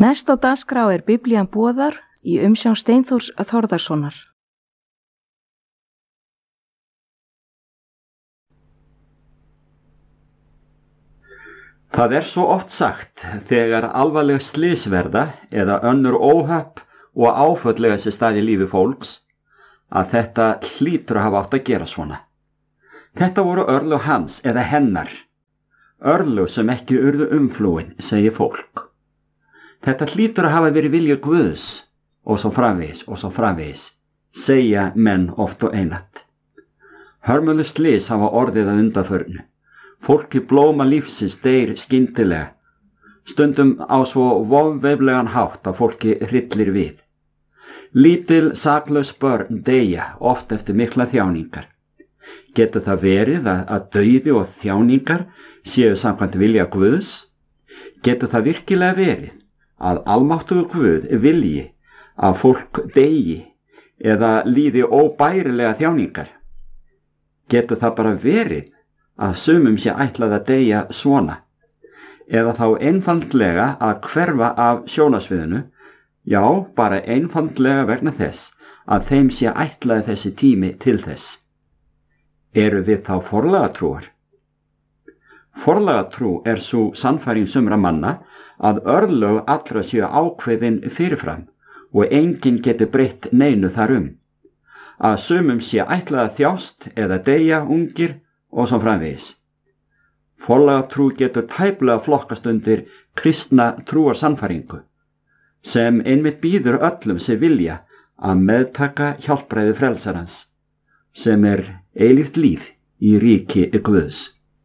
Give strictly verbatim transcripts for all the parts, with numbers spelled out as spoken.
Næst á dagskrá er Biblían boðar í umsjón Steinþórs Þórðarsonar. Það er svo oft sagt þegar alvarleg slys verða eða önnur óhöpp og áfölllega sér stað í lífi fólks að þetta hlýtur að hafa átt að gera svona. Þetta voru örlög hans eða hennar, örlög sem ekki urðu umflúin, segir fólk. Þetta hlýtur að hafa verið vilja Guðs og svo framvegis og svo framvegis, segja menn oft og einatt. Hörmuleg slys hafa orðið að undanförnu. Fólki blóma lífsins deyr skyndilega, stundum á svo vofveiflegan hátt að fólki hryllir við. Lítil saklaus börn deyja oft eftir mikla þjáningar. Getur það verið að, að dauði og þjáningar séu samkvæmt vilja Guðs? Getur það virkilega verið að almáttugur Guð vilji að fólk deyji eða líði óbærilega þjáningar? Getur það bara verið að sumum sé ætlað að deyja svona, eða þá einfaldlega að hverfa af sjónasviðinu, já, bara einfaldlega vegna þess að þeim sé ætlað þessi tími til þess. Eru við þá forlagatrúar? Forlagatrú er svo sannfæring sumra manna að örlög allra séu ákveðin fyrirfram og enginn geti breytt neinu þar um, að sumum sé ætlað að þjást eða deyja ungir og svo framvegis. Forlagatrú getur tæplega flokkast undir kristna trúarsannfæringu, sem einmitt býður öllum sem vilja að meðtaka hjálpræði frelsarans, sem er eilíft líf í ríki Guðs.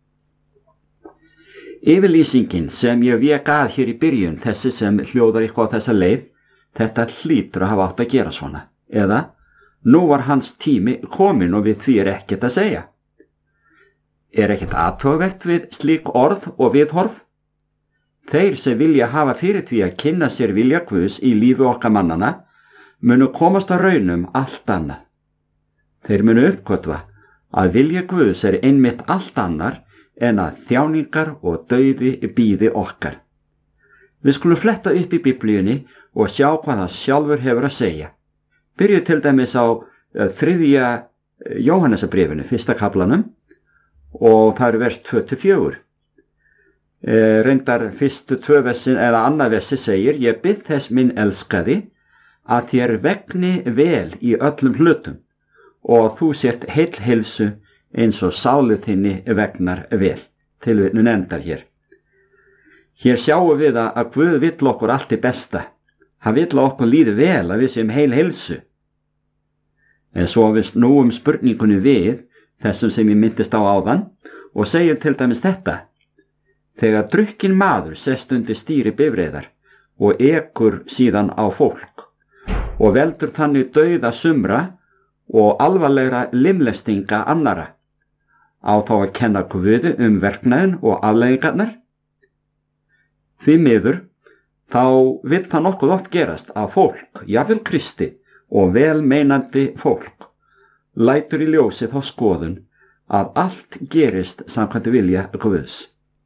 Yfirlýsingin sem ég vék að hér í byrjun, þessi sem hljóðar eitthvað á þessa leið, þetta hlýtur að hafa átt að gera svona, eða nú var hans tími komin og við því er ekkert að segja. Er ekkert athugavert við slík orð og viðhorf? Þeir sem vilja hafa fyrir því að kynna sér vilja Guðs í lífi okkar mannana munu komast á raunum allt annað. Þeir munu uppgötva að vilja Guðs er einmitt allt annar en að þjáningar og dauði bíði okkar. Við skulum fletta upp í Biblíunni og sjá hvað það sjálfur hefur að segja. Byrju til dæmis á þriðja Jóhannesarbréfinu, fyrsta kaflanum, og það eru vers tvö til fjögur. E, reyndar fyrstu tvö versin eða annað versi segir: Ég bið þess minn elskaði að þér vegni vel í öllum hlutum og þú sért heill heilsu eins og sálu þinni vegnar vel. Tilvitnun endar hér. Hér sjáum við að Guð vill okkur allt í besta. Hann vill að okkur líði vel, að við séum heil heilsu. En svo við snúum spurningunni við, þessum sem ég myndist á áðan, og segir til dæmis þetta: Þegar drukkin maður sest undir stýri bifreiðar og ekur síðan á fólk og veldur þannig dauða sumra og alvarlegra limlestinga annara, á þá að kenna Guði um verknaðinn og afleiðingarnar? Því miður, þá vill það nokkuð oft gerast að fólk, jafnvel Kristi og velmeinandi fólk, lætur í ljósi þá skoðun að allt gerist samkvæmt vilja Guðs.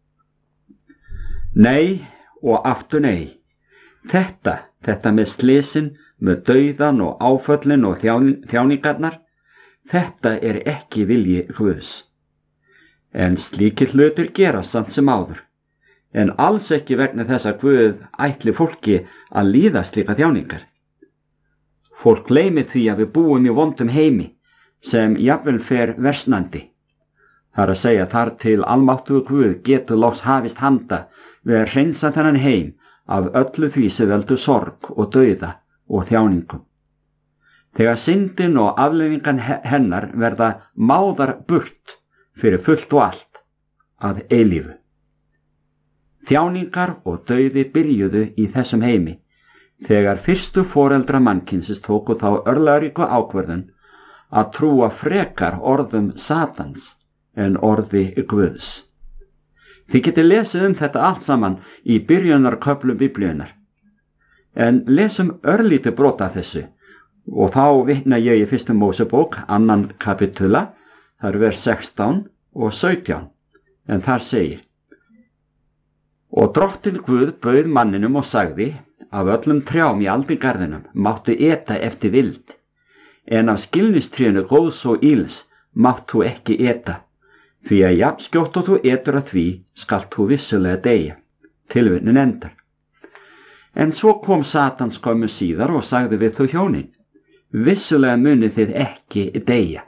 Nei og aftur nei. Þetta, þetta með slysin, með dauðan og áföllin og þjáningarnar, þetta er ekki vilji Guðs. En slíkir hlutir gerast samt sem áður, en alls ekki vegna þess að Guð ætli fólki að líða slíka þjáningar. Fólk gleymir því að við búum í vondum heimi sem jafnvel fer versnandi. Það er að segja þar til almáttugur Guð getur loks hafist handa við að hreinsa þennan heim af öllu því sem veldur sorg og dauða og þjáningum. Þegar syndin og afleiðingan hennar verða máðar burt fyrir fullt og allt að eilífu. Þjáningar og dauði byrjuðu í þessum heimi þegar fyrstu foreldra mannkynsins tóku þá örlagaríku ákvörðun að trúa frekar orðum Satans en orði Guðs. Þið getið lesið um þetta allt saman í byrjunarköflum Biblíunnar. En lesum örlítið brot af þessu, og þá vitna ég í fyrstu Mósebók, annan kapitula, það eru vers sextán og sautján, en þar segir: Og drottinn Guð bauð manninum og sagði: af öllum trjám í aldigarðinum máttu eta eftir vild, en af skilnistrénu góðs og íls mátt þú ekki eta, því að jafn skjótt og þú etur að því skalt þú vissulega deyja. Tilvitnunin endar. En svo kom Satan skömmu síðar og sagði við þau hjónin: vissulega munið þið ekki deyja.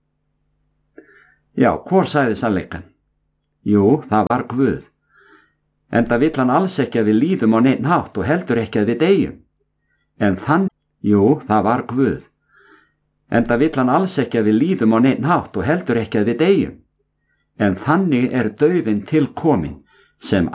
Já, hvor sagði sannleikann? Jú, það var Guð. Enda vill hann alls ekki að við líðum á neinn hátt og heldur ekki að við deyjum. En þann, jú, það var Guð. Enda vill hann alls ekki að við líðum á neinn hátt og heldur ekki að við deyjum. En þannig er dauðinn til kominn sem